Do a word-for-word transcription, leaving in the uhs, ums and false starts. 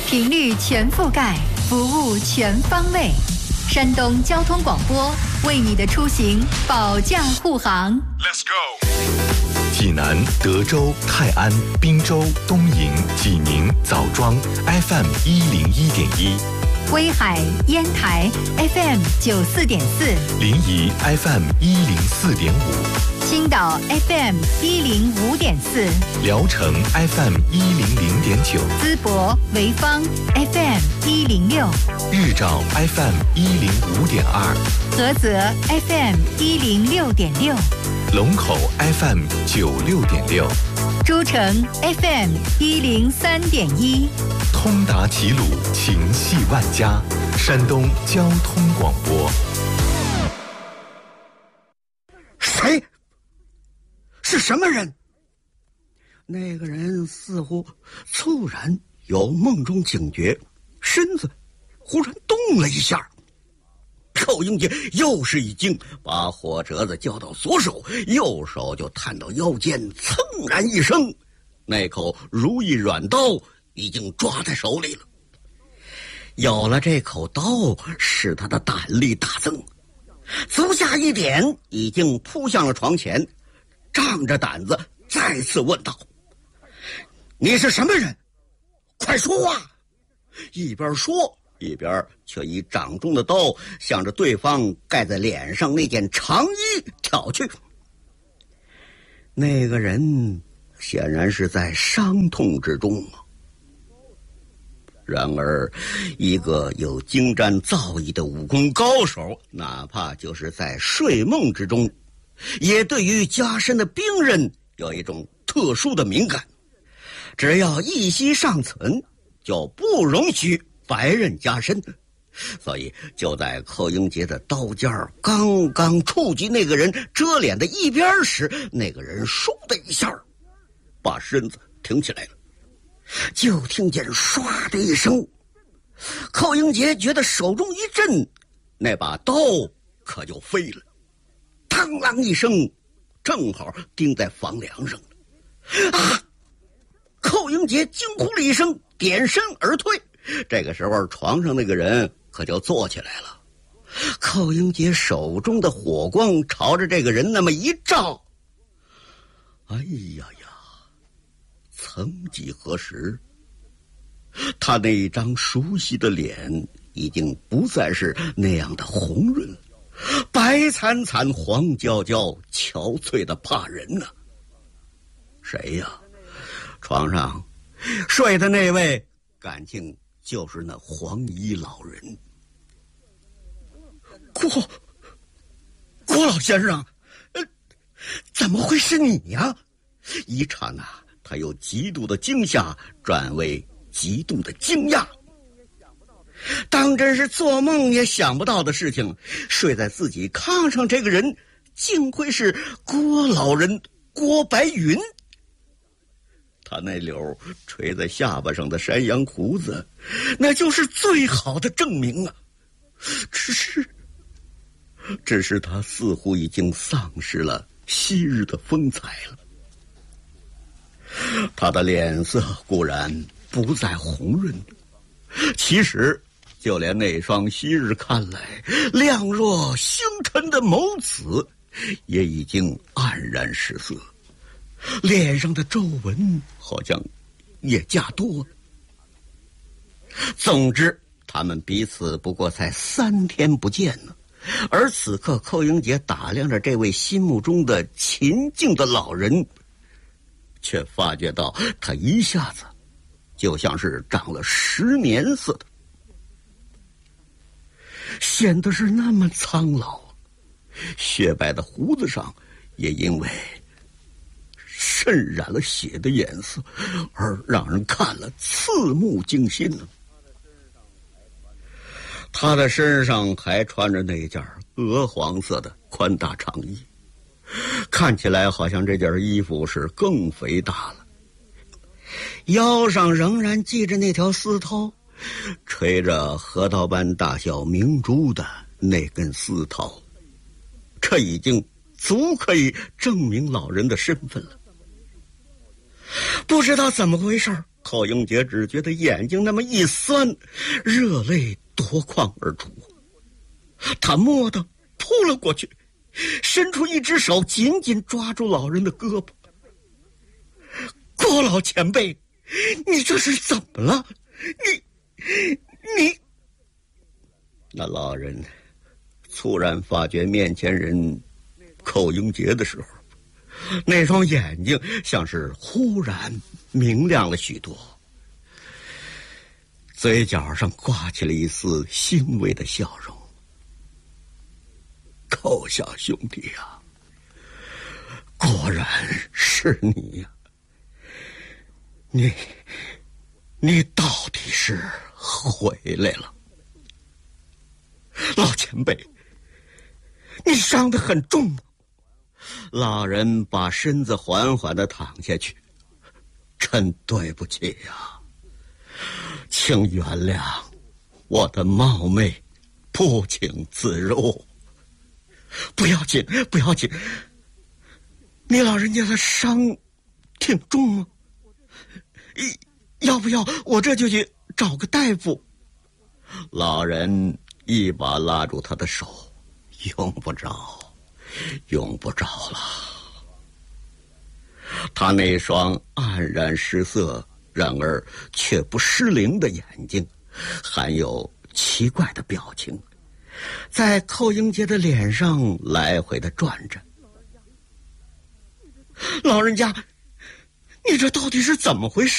频率全覆盖，服务全方位。山东交通广播为你的出行保驾护航。 Let's go。 济南、德州、泰安、滨州、东营、济宁、枣庄 F M 一零一点一。 威海、烟台 F M 九四点四， 临沂 F M 一零四点五， 青岛 F M 一零五点四， 聊城 F M 一零零点九， 淄博、潍坊 F M 一零六， 日照 F M 一零五点二， 菏泽 F M 一零六点六， 龙口 F M 九六点六， 诸城 F M 一零三点一。 通达齐鲁，情系万家。山东交通广播。 谁？是什么人？那个人似乎猝然由梦中警觉，身子忽然动了一下。寇英杰又是一惊，把火折子交到左手，右手就探到腰间，噌然一声，那口如意软刀已经抓在手里了。有了这口刀，使他的胆力大增，足下一点，已经扑向了床前，仗着胆子再次问道：“你是什么人？快说话！”一边说一边却以掌中的刀向着对方盖在脸上那件长衣挑去。那个人显然是在伤痛之中啊。然而，一个有精湛造诣的武功高手，哪怕就是在睡梦之中，也对于加身的兵刃有一种特殊的敏感。只要一息尚存，就不容许白刃加身。所以，就在寇英杰的刀尖刚刚触及那个人遮脸的一边时，那个人倏的一下，把身子挺起来了。就听见唰的一声，寇英杰觉得手中一震，那把刀可就飞了，嘡啷一声，正好钉在房梁上了。啊！寇英杰惊呼了一声，点身而退。这个时候，床上那个人可就坐起来了。寇英杰手中的火光朝着这个人那么一照，哎呀呀！曾几何时，他那一张熟悉的脸已经不再是那样的红润，白惨惨、黄焦焦、憔悴的怕人呢、啊。谁呀？床上睡的那位，感情就是那黄衣老人。郭郭老先生，呃，怎么会是你呀？一刹那，他由极度的惊吓转为极度的惊讶。当真是做梦也想不到的事情，睡在自己炕上这个人，竟会是郭老人郭白云。他那绺垂在下巴上的山羊胡子，那就是最好的证明啊！只是，只是他似乎已经丧失了昔日的风采了。他的脸色固然不再红润，其实就连那双昔日看来亮若星辰的眸子，也已经黯然失色，脸上的皱纹好像也加多了。总之，他们彼此不过才三天不见呢。而此刻，寇英杰打量着这位心目中的秦静的老人，却发觉到他一下子就像是长了十年似的，显得是那么苍老，雪白的胡子上也因为渗染了血的颜色而让人看了刺目惊心呢。他的身上还穿着那件鹅黄色的宽大长衣，看起来好像这件衣服是更肥大了。腰上仍然系着那条丝绦，垂着核桃般大小明珠的那根丝绦，这已经足可以证明老人的身份了。不知道怎么回事， 寇英杰只觉得眼睛那么一酸，热泪夺眶而出。他蓦地扑了过去，伸出一只手紧紧抓住老人的胳膊。郭老前辈，你这是怎么了？你你那老人猝然发觉面前人寇英杰的时候，那双眼睛像是忽然明亮了许多，嘴角上挂起了一丝欣慰的笑容。寇小兄弟呀、啊，果然是你呀、啊！你你到底是回来了。老前辈，你伤得很重吗？老人把身子缓缓地躺下去。真对不起呀、啊，请原谅我的冒昧，不请自入。不要紧，不要紧。你老人家的伤挺重吗？要不要我这就去找个大夫？老人一把拉住他的手，用不着，用不着了。他那双黯然失色，然而却不失灵的眼睛，含有奇怪的表情，在寇英杰的脸上来回的转着。老人家，你这到底是怎么回事？